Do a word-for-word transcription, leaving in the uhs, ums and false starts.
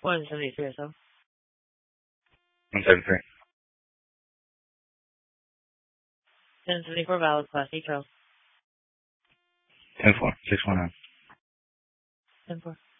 One seventy three or so. One seventy three. Ten seventy four valid class E trail. Ten four. Six one nine. Ten four.